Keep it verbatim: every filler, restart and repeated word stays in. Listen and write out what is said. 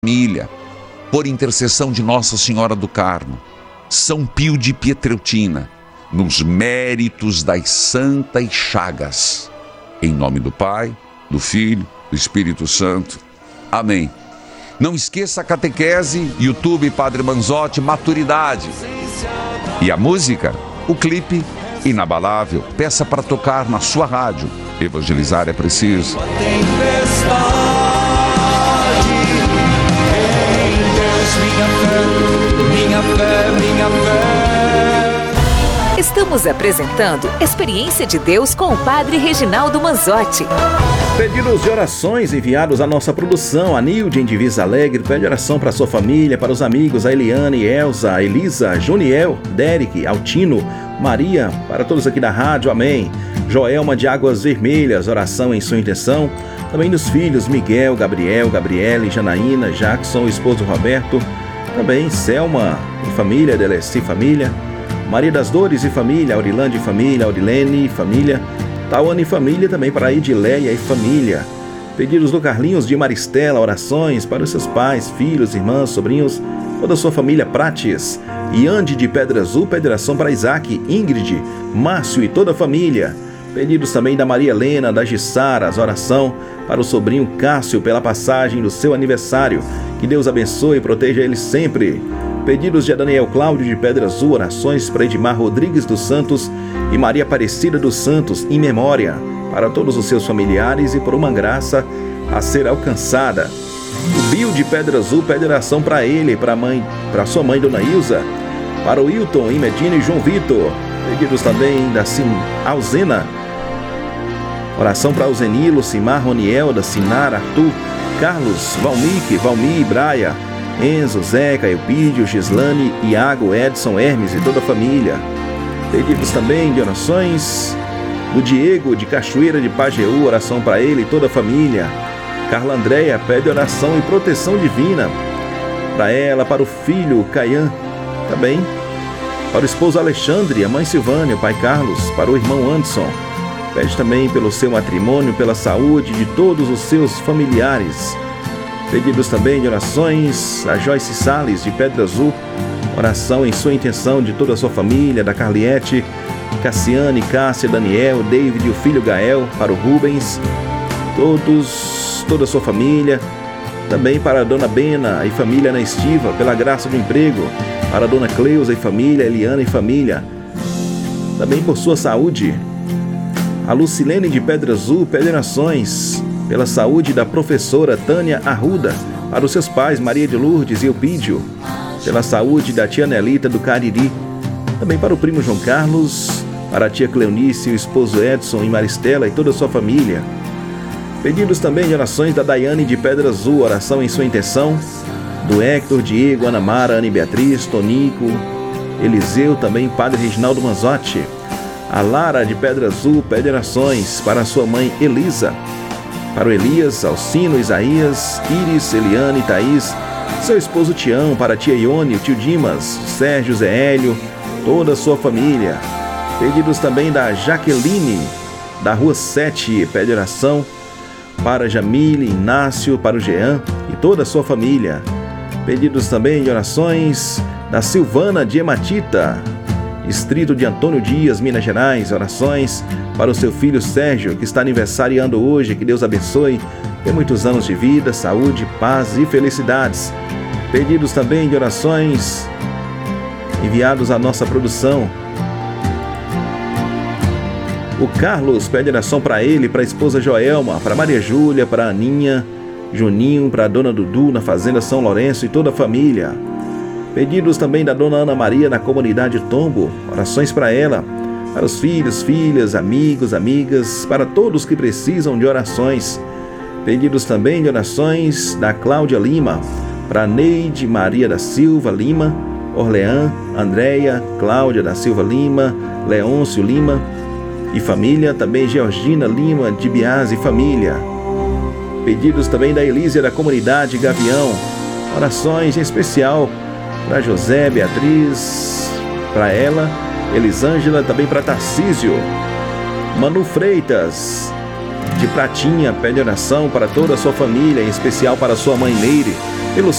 família, por intercessão de Nossa Senhora do Carmo, São Pio de Pietreutina, nos méritos das santas chagas. Em nome do Pai, do Filho, do Espírito Santo. Amém. Não esqueça a catequese, YouTube Padre Manzotti, maturidade. E a música, o clipe inabalável. Peça para tocar na sua rádio. Evangelizar é preciso. Minha fé, minha fé. Estamos apresentando Experiência de Deus com o Padre Reginaldo Manzotti. Pedidos de orações enviados à nossa produção. A Nilde em Divisa Alegre pede oração para sua família, para os amigos, a Eliane, Elza, a Elisa, Juniel, Derek, Altino, Maria, para todos aqui da rádio, amém. Joelma de Águas Vermelhas, oração em sua intenção. Também dos filhos Miguel, Gabriel, Gabriele, Janaína, Jackson, o esposo Roberto. Também Selma e família, Deleci e família. Maria das Dores e família, Aurilande e família, Aurilene e família. Tawane e família, também para Edileia e família. Pedidos do Carlinhos de Maristela, orações para os seus pais, filhos, irmãs, sobrinhos, toda a sua família Prates. Iande de Pedra Azul, pede oração para Isaac, Ingrid, Márcio e toda a família. Pedidos também da Maria Helena, da Gissaras, oração para o sobrinho Cássio pela passagem do seu aniversário. Que Deus abençoe e proteja ele sempre. Pedidos de Daniel Cláudio de Pedra Azul, orações para Edmar Rodrigues dos Santos e Maria Aparecida dos Santos, em memória, para todos os seus familiares e por uma graça a ser alcançada. O Bio de Pedra Azul pede oração para ele, para mãe, para sua mãe Dona Ilza, para o Hilton, Imedina e João Vitor. Pedidos também da Sim Alzena. Oração para Alzenilo, Simar, Ronielda, Sinar, Arthur, Carlos, Valmique, Valmir, Braia, Enzo, Zeca, Eupídio, Gislane, Iago, Edson, Hermes e toda a família. Pedidos também de orações do Diego de Cachoeira de Pajeú, oração para ele e toda a família. Carla Andréia pede oração e proteção divina para ela, para o filho Caian, também para o esposo Alexandre, a mãe Silvânia, o pai Carlos, para o irmão Anderson. Pede também pelo seu matrimônio, pela saúde de todos os seus familiares. Pedidos também de orações a Joyce Salles, de Pedra Azul, oração em sua intenção de toda a sua família, da Carliette, Cassiane, Cássia, Daniel, David e o filho Gael, para o Rubens, todos, toda a sua família. Também para a Dona Bena e família na Estiva, pela graça do emprego, para a Dona Cleusa e família, Eliana e família, também por sua saúde. A Lucilene de Pedra Azul pede orações pela saúde da professora Tânia Arruda, para os seus pais Maria de Lourdes e Eupídio, pela saúde da tia Nelita do Cariri, também para o primo João Carlos, para a tia Cleonice, o esposo Edson e Maristela e toda a sua família. Pedidos também de orações da Daiane de Pedra Azul, oração em sua intenção, do Hector, Diego, Ana Mara, Ana Beatriz, Tonico, Eliseu, também Padre Reginaldo Manzotti. A Lara de Pedra Azul pede orações para a sua mãe Elisa, para o Elias, Alcino, Isaías, Iris, Eliane, Thaís, seu esposo Tião, para a tia Ione, o tio Dimas, Sérgio, Zé Hélio, toda a sua família. Pedidos também da Jaqueline, da Rua sete, pede oração para Jamile, Inácio, para o Jean e toda a sua família. Pedidos também de orações da Silvana de Hematita, distrito de Antônio Dias, Minas Gerais, orações para o seu filho Sérgio, que está aniversariando hoje, que Deus abençoe, dê muitos anos de vida, saúde, paz e felicidades. Pedidos também de orações enviados à nossa produção. O Carlos pede oração para ele, para a esposa Joelma, para Maria Júlia, para a Aninha, Juninho, para a dona Dudu na Fazenda São Lourenço e toda a família. Pedidos também da dona Ana Maria na comunidade Tombo, orações para ela, para os filhos, filhas, amigos, amigas, para todos que precisam de orações. Pedidos também de orações da Cláudia Lima, para Neide Maria da Silva Lima, Orleã, Andréia, Cláudia da Silva Lima, Leôncio Lima e família, também Georgina Lima de Biase e família. Pedidos também da Elísia da comunidade Gavião, orações em especial para José, Beatriz, para ela, Elisângela, também para Tarcísio. Manu Freitas, de Pratinha, pede oração para toda a sua família, em especial para sua mãe Leire, pelos